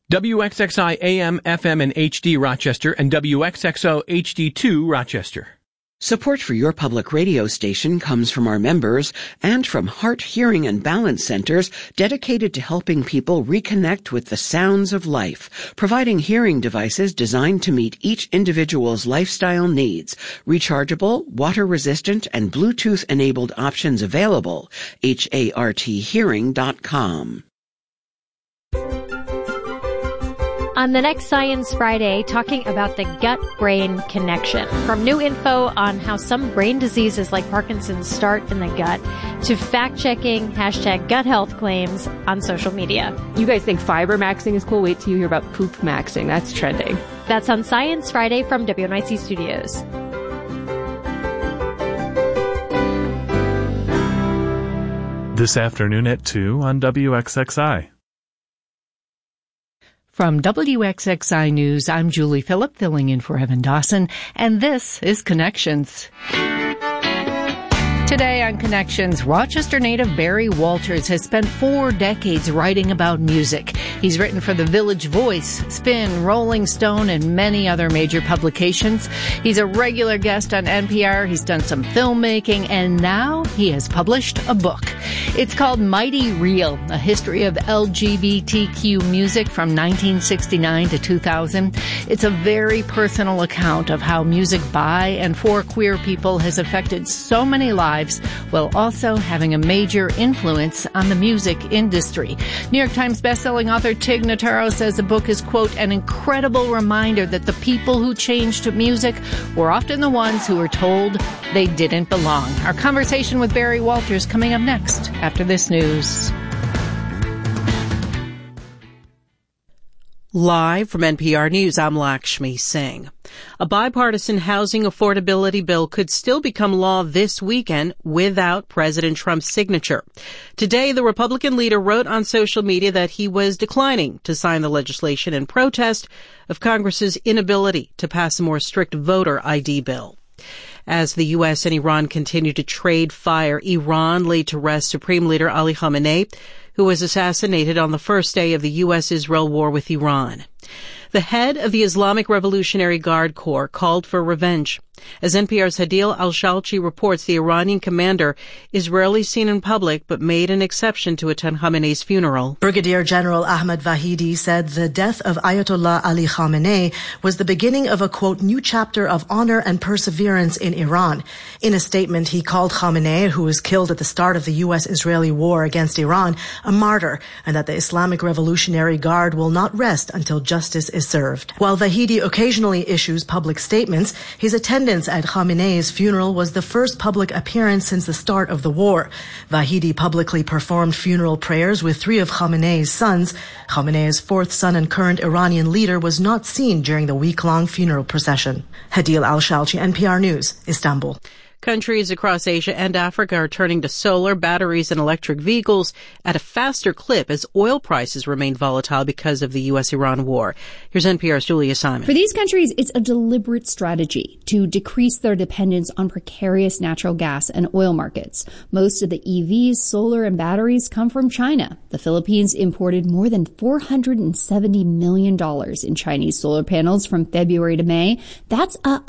WXXI AM, FM, and HD Rochester and WXXO HD2 Rochester. Support for your public radio station comes from our members and from Heart, Hearing, and Balance Centers dedicated to helping people reconnect with the sounds of life, providing hearing devices designed to meet each individual's lifestyle needs. Rechargeable, water-resistant, and Bluetooth-enabled options available. HARThearing.com. On the next Science Friday, talking about the gut-brain connection. From new info on how some brain diseases like Parkinson's start in the gut to fact-checking #GutHealth claims on social media. You guys think fiber maxing is cool? Wait till you hear about poop maxing. That's trending. That's on Science Friday from WNYC Studios. This afternoon at 2 on WXXI. From WXXI News, I'm Julie Phillip, filling in for Evan Dawson, and this is Connections. Today on Connections, Rochester native Barry Walters has spent 4 decades writing about music. He's written for The Village Voice, Spin, Rolling Stone, and many other major publications. He's a regular guest on NPR. He's done some filmmaking, and now he has published a book. It's called Mighty Real, a history of LGBTQ music from 1969 to 2000. It's a very personal account of how music by and for queer people has affected so many lives, while also having a major influence on the music industry. New York Times bestselling author Tig Notaro says the book is, quote, an incredible reminder that the people who changed music were often the ones who were told they didn't belong. Our conversation with Barry Walters coming up next after this news. Live from NPR News, I'm Lakshmi Singh. A bipartisan housing affordability bill could still become law this weekend without President Trump's signature. Today, the Republican leader wrote on social media that he was declining to sign the legislation in protest of Congress's inability to pass a more strict voter ID bill. As the U.S. and Iran continue to trade fire, Iran laid to rest Supreme Leader Ali Khamenei, who was assassinated on the first day of the U.S.-Israel war with Iran. The head of the Islamic Revolutionary Guard Corps called for revenge. As NPR's Hadil Al-Shalchi reports, the Iranian commander is rarely seen in public, but made an exception to attend Khamenei's funeral. Brigadier General Ahmad Vahidi said the death of Ayatollah Ali Khamenei was the beginning of a, quote, new chapter of honor and perseverance in Iran. In a statement, he called Khamenei, who was killed at the start of the U.S.-Israeli war against Iran, a martyr, and that the Islamic Revolutionary Guard will not rest until justice is served. While Vahidi occasionally issues public statements, his attendance at Khamenei's funeral was the first public appearance since the start of the war. Vahidi publicly performed funeral prayers with 3 of Khamenei's sons. Khamenei's 4th son and current Iranian leader was not seen during the week-long funeral procession. Hadil Al-Shalchi, NPR News, Istanbul. Countries across Asia and Africa are turning to solar, batteries, and electric vehicles at a faster clip as oil prices remain volatile because of the U.S.-Iran war. Here's NPR's Julia Simon. For these countries, it's a deliberate strategy to decrease their dependence on precarious natural gas and oil markets. Most of the EVs, solar, and batteries come from China. The Philippines imported more than $470 million in Chinese solar panels from February to May. That's a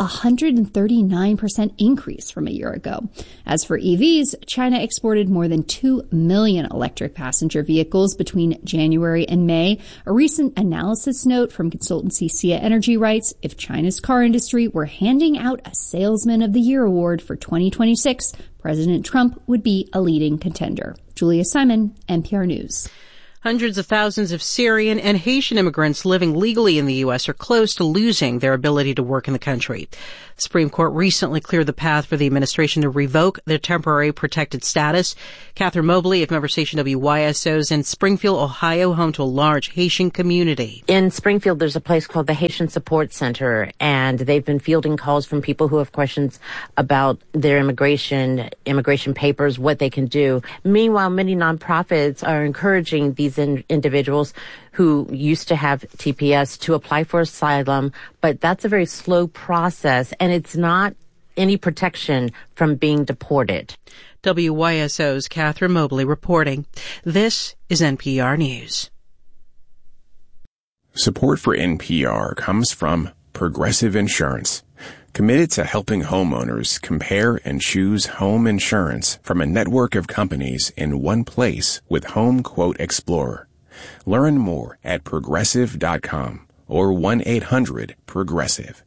139% increase from a year ago. As for EVs, China exported more than 2 million electric passenger vehicles between January and May. A recent analysis note from consultancy Sia Energy writes, if China's car industry were handing out a Salesman of the Year award for 2026, President Trump would be a leading contender. Julia Simon, NPR News. Hundreds of thousands of Syrian and Haitian immigrants living legally in the U.S. are close to losing their ability to work in the country. The Supreme Court recently cleared the path for the administration to revoke their temporary protected status. Catherine Mobley of member station WYSO is in Springfield, Ohio, home to a large Haitian community. In Springfield, there's a place called the Haitian Support Center, and they've been fielding calls from people who have questions about their immigration papers, what they can do. Meanwhile, many nonprofits are encouraging these individuals who used to have TPS to apply for asylum, but that's a very slow process, and it's not any protection from being deported. WYSO's Catherine Mobley reporting. This is NPR News. Support for NPR comes from Progressive Insurance, committed to helping homeowners compare and choose home insurance from a network of companies in one place with Home Quote Explorer. Learn more at Progressive.com or 1-800-PROGRESSIVE.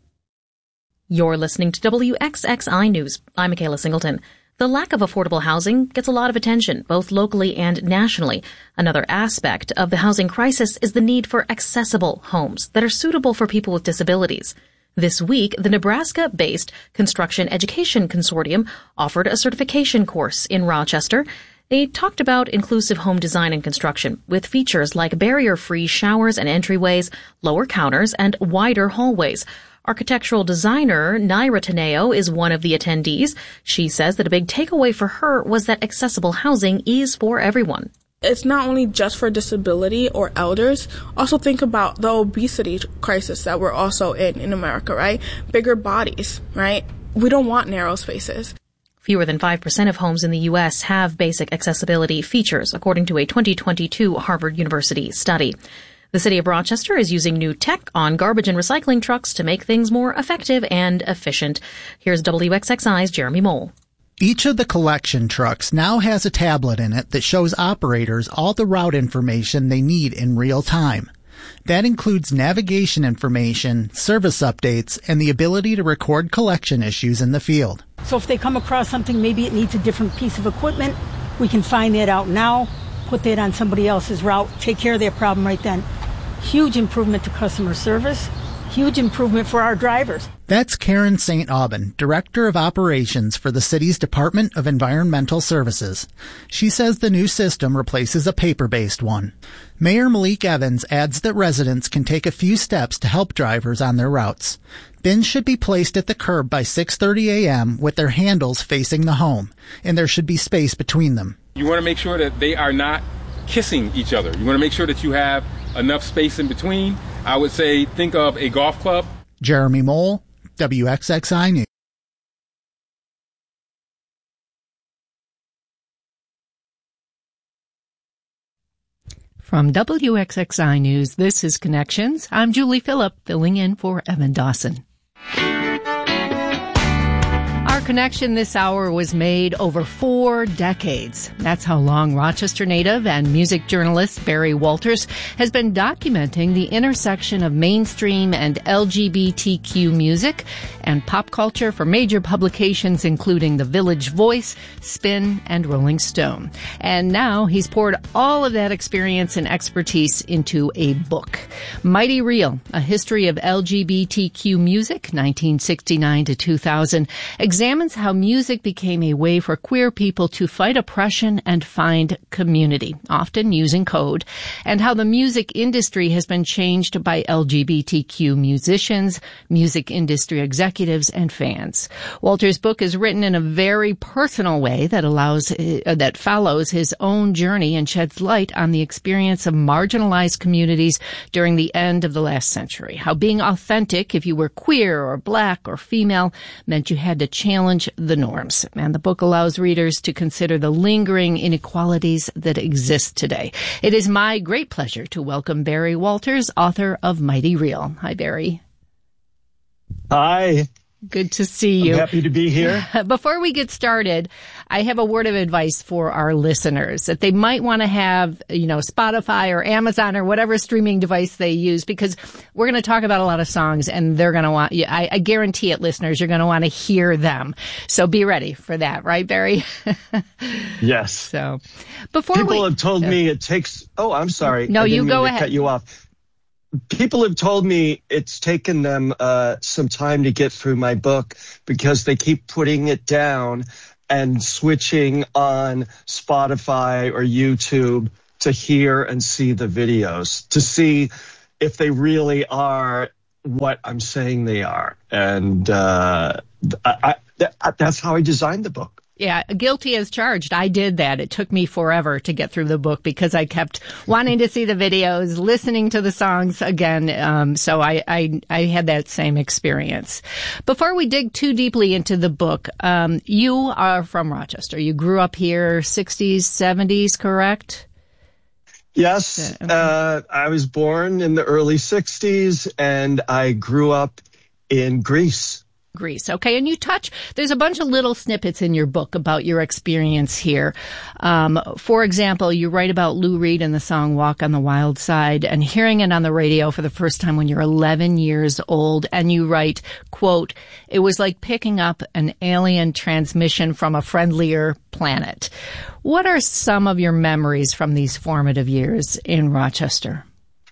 You're listening to WXXI News. I'm Michaela Singleton. The lack of affordable housing gets a lot of attention, both locally and nationally. Another aspect of the housing crisis is the need for accessible homes that are suitable for people with disabilities. This week, the Nebraska-based Construction Education Consortium offered a certification course in Rochester. They talked about inclusive home design and construction with features like barrier-free showers and entryways, lower counters, and wider hallways. Architectural designer Naira Taneo is one of the attendees. She says that a big takeaway for her was that accessible housing is for everyone. It's not only just for disability or elders. Also think about the obesity crisis that we're also in America, right? Bigger bodies, right? We don't want narrow spaces. Fewer than 5% of homes in the U.S. have basic accessibility features, according to a 2022 Harvard University study. The city of Rochester is using new tech on garbage and recycling trucks to make things more effective and efficient. Here's WXXI's Jeremy Mole. Each of the collection trucks now has a tablet in it that shows operators all the route information they need in real time. That includes navigation information, service updates, and the ability to record collection issues in the field. So if they come across something, maybe it needs a different piece of equipment, we can find that out now, put that on somebody else's route, take care of their problem right then. Huge improvement to customer service, huge improvement for our drivers. That's Karen St. Aubin, Director of Operations for the city's Department of Environmental Services. She says the new system replaces a paper-based one. Mayor Malik Evans adds that residents can take a few steps to help drivers on their routes. Bins should be placed at the curb by 6:30 a.m. with their handles facing the home, and there should be space between them. You want to make sure that they are not kissing each other. You want to make sure that you have enough space in between. I would say think of a golf club. Jeremy Mole, WXXI News. From WXXI News, this is Connections. I'm Julie Phillip, filling in for Evan Dawson. Our connection this hour was made over 4 decades. That's how long Rochester native and music journalist Barry Walters has been documenting the intersection of mainstream and LGBTQ music and pop culture for major publications including The Village Voice, Spin, and Rolling Stone. And now he's poured all of that experience and expertise into a book. Mighty Real, A History of LGBTQ Music, 1969 to 2000, examines how music became a way for queer people to fight oppression and find community, often using code, and how the music industry has been changed by LGBTQ musicians, music industry executives, and fans. Walter's book is written in a very personal way that follows his own journey and sheds light on the experience of marginalized communities during the end of the last century. How being authentic, if you were queer or black or female, meant you had to challenge the norms. And the book allows readers to consider the lingering inequalities that exist today. It is my great pleasure to welcome Barry Walters, author of Mighty Real. Hi, Barry. Hi. Good to see you. I'm happy to be here. Before we get started, I have a word of advice for our listeners that they might want to have, Spotify or Amazon or whatever streaming device they use, because we're going to talk about a lot of songs and they're going to want, I guarantee it, listeners, you're going to want to hear them. So be ready for that, right, Barry? Yes. So people have told me it takes, I'm sorry. No, you go ahead. Cut you off. People have told me it's taken them some time to get through my book because they keep putting it down and switching on Spotify or YouTube to hear and see the videos, to see if they really are what I'm saying they are. And that's how I designed the book. Yeah, guilty as charged. I did that. It took me forever to get through the book because I kept wanting to see the videos, listening to the songs again. So I had that same experience. Before we dig too deeply into the book, you are from Rochester. You grew up here, 60s, 70s, correct? Yes, I was born in the early 60s, and I grew up in Greece. Okay, and there's a bunch of little snippets in your book about your experience here. For example, you write about Lou Reed and the song Walk on the Wild Side and hearing it on the radio for the first time when you're 11 years old. And you write, quote, "It was like picking up an alien transmission from a friendlier planet." What are some of your memories from these formative years in Rochester?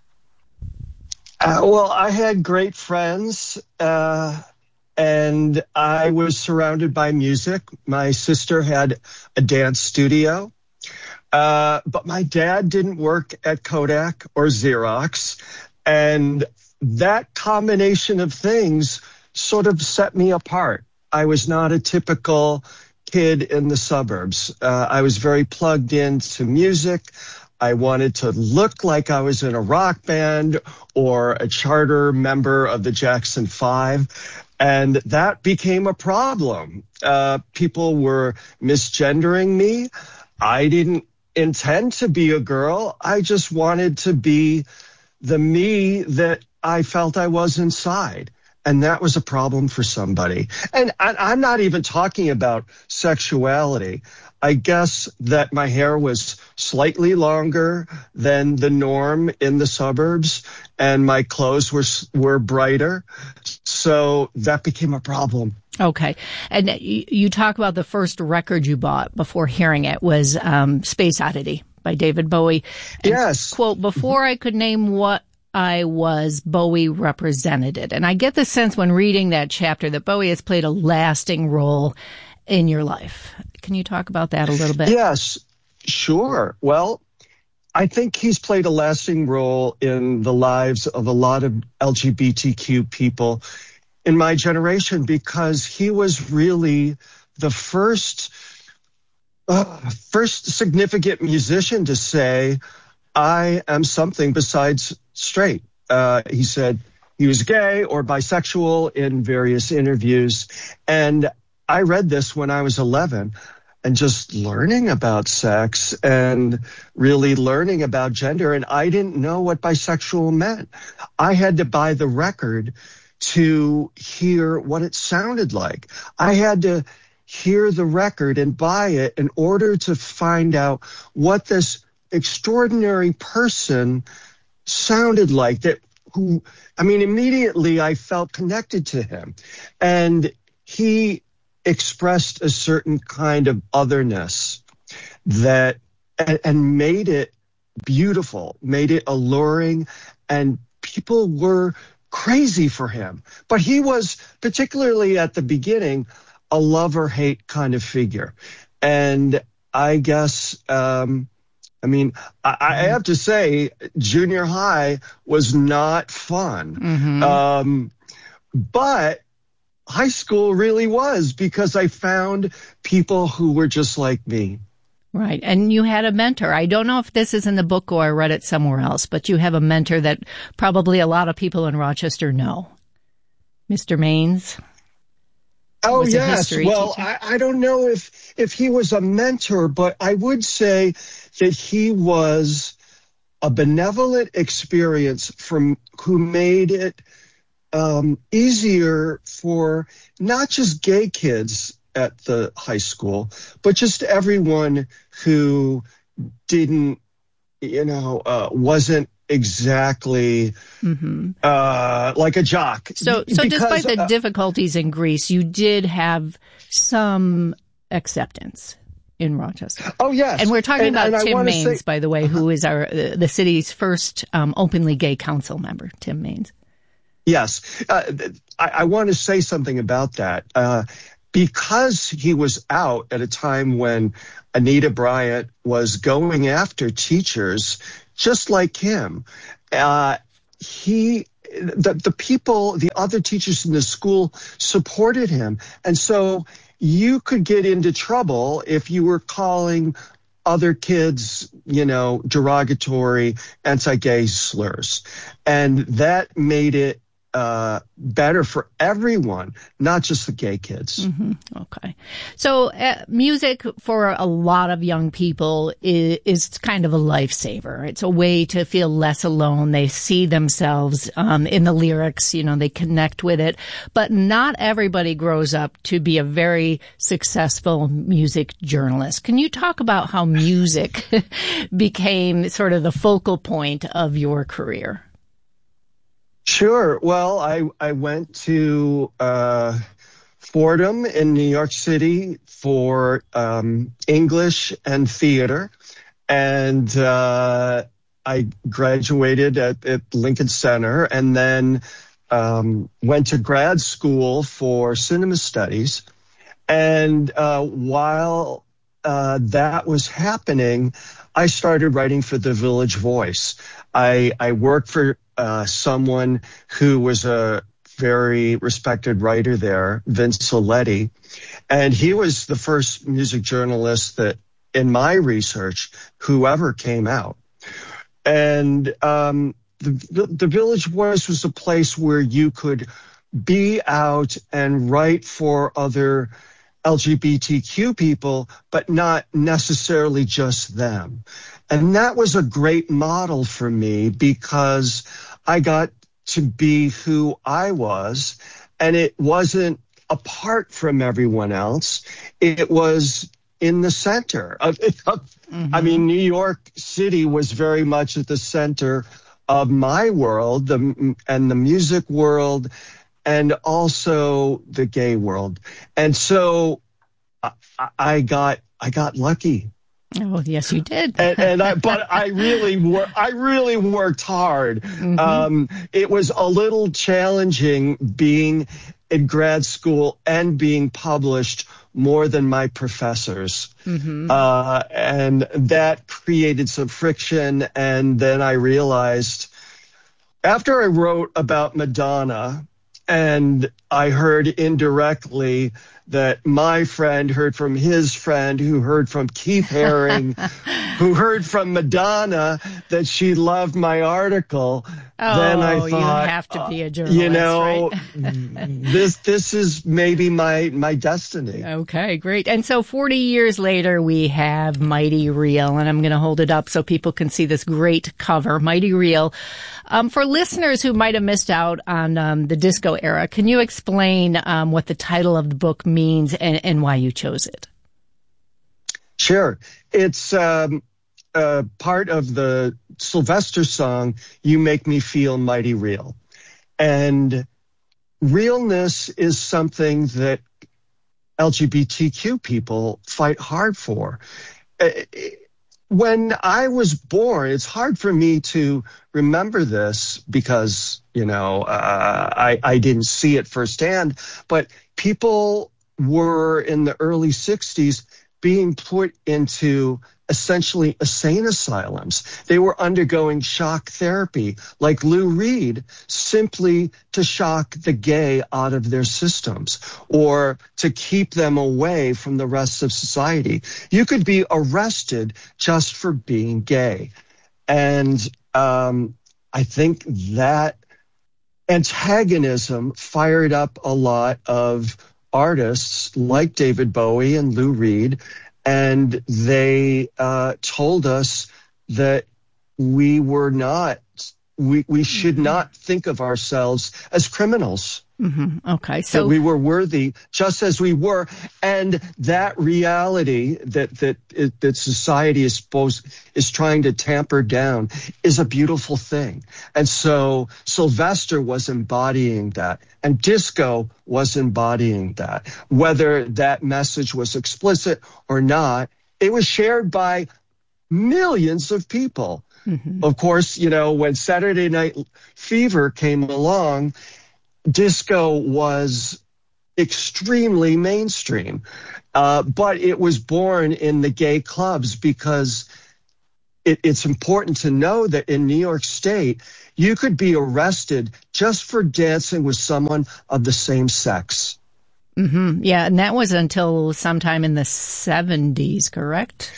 Well, I had great friends, and I was surrounded by music. My sister had a dance studio, but my dad didn't work at Kodak or Xerox. And that combination of things sort of set me apart. I was not a typical kid in the suburbs. I was very plugged into music. I wanted to look like I was in a rock band or a charter member of the Jackson 5. And that became a problem. People were misgendering me. I didn't intend to be a girl. I just wanted to be the me that I felt I was inside. And that was a problem for somebody. And I'm not even talking about sexuality. I guess that my hair was slightly longer than the norm in the suburbs, and my clothes were brighter. So that became a problem. Okay. And you talk about the first record you bought before hearing it was Space Oddity by David Bowie. And, yes. Quote, "Before I could name what I was, Bowie represented it." And I get the sense when reading that chapter that Bowie has played a lasting role in your life. Can you talk about that a little bit? Yes, sure. Well, I think he's played a lasting role in the lives of a lot of LGBTQ people in my generation because he was really the first significant musician to say, I am something besides straight. He said he was gay or bisexual in various interviews. And I read this when I was 11 and just learning about sex and really learning about gender. And I didn't know what bisexual meant. I had to buy the record to hear what it sounded like. I had to hear the record and buy it in order to find out what this extraordinary person sounded like. Immediately I felt connected to him. And he expressed a certain kind of otherness and made it beautiful, made it alluring, and people were crazy for him. But he was, particularly at the beginning, a love-or-hate kind of figure. And I guess, I have to say, junior high was not fun. Mm-hmm. But high school really was, because I found people who were just like me. Right. And you had a mentor. I don't know if this is in the book or I read it somewhere else, but you have a mentor that probably a lot of people in Rochester know. Mr. Maines. Oh, yes. Well, I don't know if he was a mentor, but I would say that he was a benevolent experience who made it easier for not just gay kids at the high school, but just everyone who didn't, wasn't exactly like a jock. So despite the difficulties in Greece, you did have some acceptance in Rochester. Oh, yes. And we're talking about Tim Maines, by the way, who is the city's first openly gay council member, Tim Maines. Yes. I want to say something about that. Because he was out at a time when Anita Bryant was going after teachers just like him, the other teachers in the school supported him. And so you could get into trouble if you were calling other kids, derogatory anti-gay slurs. And that made it better for everyone, not just the gay kids. Mm-hmm. Okay. So music for a lot of young people is kind of a lifesaver. It's a way to feel less alone. They see themselves in the lyrics, they connect with it. But not everybody grows up to be a very successful music journalist. Can you talk about how music became sort of the focal point of your career? Sure. Well, I went to Fordham in New York City for English and theater, and I graduated at Lincoln Center, and then went to grad school for cinema studies. And while that was happening, I started writing for the Village Voice. I worked for someone who was a very respected writer there, Vince Soletti, and he was the first music journalist that, in my research, who ever came out. And the Village Voice was a place where you could be out and write for other LGBTQ people, but not necessarily just them. And that was a great model for me because I got to be who I was, and it wasn't apart from everyone else. It was in the center of mm-hmm. I mean, New York City was very much at the center of my world, and the music world, and also the gay world. And so I got lucky. Oh, yes, you did. But I really worked hard. Mm-hmm. It was a little challenging being in grad school and being published more than my professors. Mm-hmm. And that created some friction. And then I realized after I wrote about Madonna, and I heard indirectly that my friend heard from his friend, who heard from Keith Haring, who heard from Madonna that she loved my article. Then I thought, you have to be a journalist, right? this is maybe my destiny. Okay, great. And so 40 years later, we have Mighty Real, and I'm going to hold it up so people can see this great cover, Mighty Real. For listeners who might have missed out on the disco era, can you explain what the title of the book means and why you chose it? Sure. It's part of the Sylvester song, You Make Me Feel Mighty Real. And realness is something that LGBTQ people fight hard for. When I was born, it's hard for me to remember this because, I didn't see it firsthand, but people were in the early 60s being put into essentially insane asylums. They were undergoing shock therapy, like Lou Reed, simply to shock the gay out of their systems or to keep them away from the rest of society. You could be arrested just for being gay. And I think that antagonism fired up a lot of artists like David Bowie and Lou Reed, and they told us that we should not think of ourselves as criminals. Mm-hmm. Okay, so that we were worthy just as we were, and that reality that society is trying to tamper down is a beautiful thing. And so Sylvester was embodying that, and disco was embodying that. Whether that message was explicit or not, it was shared by millions of people. Mm-hmm. Of course, when Saturday Night Fever came along, disco was extremely mainstream, but it was born in the gay clubs because it's important to know that in New York State, you could be arrested just for dancing with someone of the same sex. Mm-hmm. Yeah, and that was until sometime in the 70s, correct?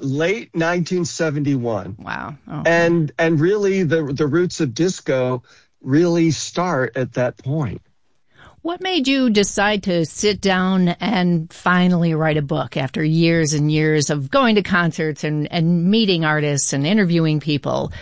Late 1971. Wow. Okay. And really the roots of disco really start at that point. What made you decide to sit down and finally write a book after years and years of going to concerts and meeting artists and interviewing people?